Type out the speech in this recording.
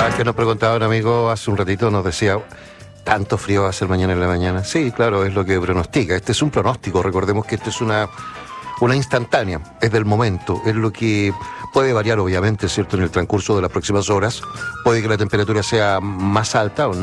Que nos preguntaba un amigo hace un ratito, nos decía, ¿tanto frío va a ser mañana en la mañana? Sí, claro, es lo que pronostica. Este es un pronóstico, recordemos que esto es una instantánea, es del momento, es lo que puede variar obviamente, ¿cierto?, en el transcurso de las próximas horas. Puede que la temperatura sea más alta o